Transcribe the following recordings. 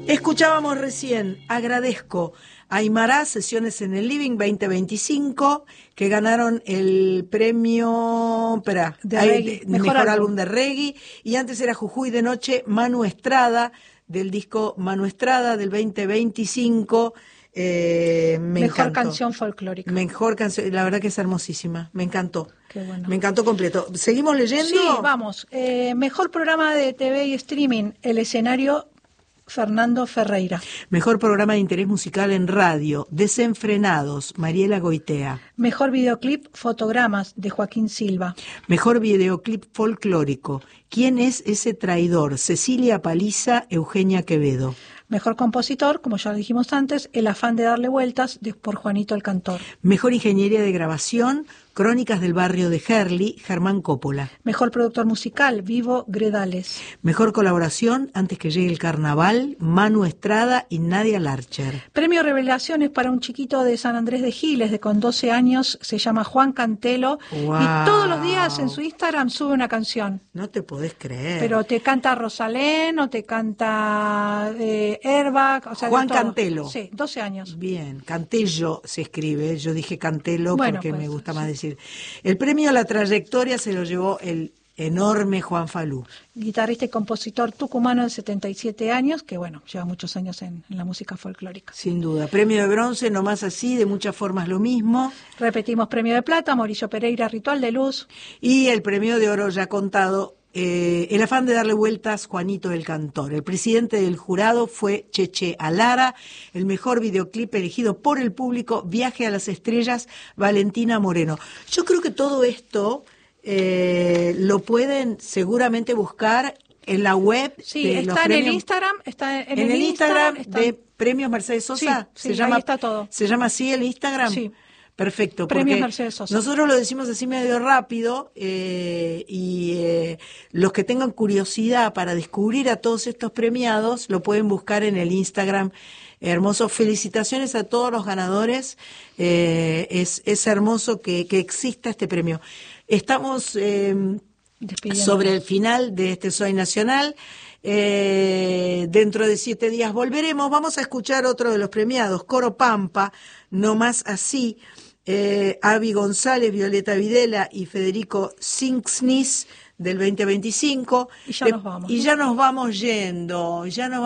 Escuchábamos recién, agradezco a Aymara, Sesiones en el Living 2025, que ganaron el premio Mejor álbum de reggae, y antes era Jujuy de Noche, Manu Estrada, del disco Manu Estrada del 2025. Mejor canción folclórica. Mejor canción, la verdad que es hermosísima, me encantó. Qué bueno. Me encantó completo. ¿Seguimos leyendo? Sí, vamos. Mejor programa de TV y streaming, El Escenario, Fernando Ferreira. Mejor programa de interés musical en radio, Desenfrenados, Mariela Goitea. Mejor videoclip, Fotogramas, de Joaquín Silva. Mejor videoclip folclórico, ¿Quién es ese traidor? Cecilia Paliza, Eugenia Quevedo. Mejor compositor, como ya lo dijimos antes, El afán de darle vueltas, por Juanito el Cantor. Mejor ingeniería de grabación, Crónicas del barrio de Herli, Germán Coppola. Mejor productor musical, Vivo Gredales. Mejor colaboración, Antes que llegue el carnaval, Manu Estrada y Nadia Larcher. Premio Revelaciones para un chiquito de San Andrés de Giles, con 12 años, se llama Juan Cantelo. Wow. Y todos los días en su Instagram sube una canción. No te podés creer. Pero te canta Rosalén o te canta Airbag. O sea, Juan Cantelo. Sí, 12 años. Bien, Cantello se escribe, yo dije Cantelo porque pues, me gusta más sí. decir. El premio a la trayectoria se lo llevó el enorme Juan Falú. Guitarrista y compositor tucumano de 77 años, que bueno, lleva muchos años en la música folclórica. Sin duda. Premio de bronce, no más así, de muchas formas lo mismo. Repetimos, premio de plata, Mauricio Pereira, Ritual de Luz. Y el premio de oro ya contado, El afán de darle vueltas, Juanito el Cantor. El presidente del jurado fue Cheche Alara. El mejor videoclip elegido por el público, Viaje a las Estrellas, Valentina Moreno. Yo creo que todo esto lo pueden seguramente buscar en la web. Sí, de está los en premios, el Instagram. Está en el Instagram está... de Premios Mercedes Sosa. Sí, ahí está todo. ¿Se llama así el Instagram? Sí. Perfecto, Premios porque Mercedes Sosa. Nosotros lo decimos así medio rápido los que tengan curiosidad para descubrir a todos estos premiados lo pueden buscar en el Instagram. Hermoso, felicitaciones a todos los ganadores. Es hermoso que exista este premio. Estamos sobre el final de este Soy Nacional. Dentro de 7 días volveremos. Vamos a escuchar otro de los premiados, Coro Pampa, No Más Así. Avi González, Violeta Videla y Federico Sinksnis del 2025. Y ya nos vamos. Y ya nos vamos yendo.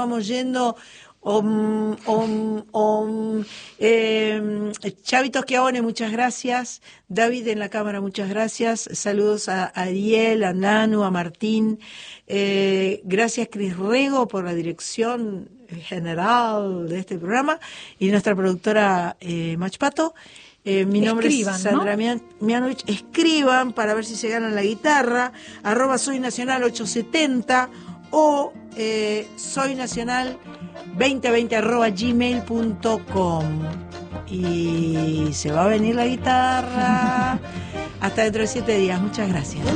Chavito Schiavone, muchas gracias. David en la cámara, muchas gracias. Saludos a Ariel, a Nanu, a Martín. Gracias Cris Rego por la dirección general de este programa y nuestra productora Machpato. Mi nombre es Sandra, ¿no? Mianovich. Escriban para ver si se ganan la guitarra, @soynacional870 o soynacional2020@gmail.com. Y se va a venir la guitarra hasta dentro de 7 días. Muchas gracias.